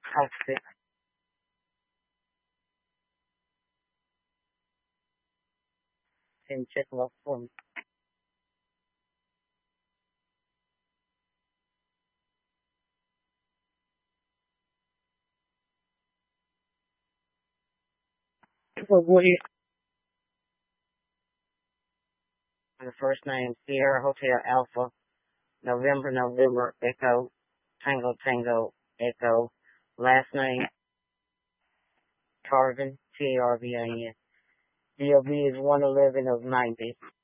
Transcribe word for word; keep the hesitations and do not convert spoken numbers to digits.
outfit. And check them out for me. So Woody, the first name, Sierra Hotel Alpha, November, November, Echo, Tango, Tango, Echo. Last name, Tarvin, T A R V I N. D O B is one eleven of ninety.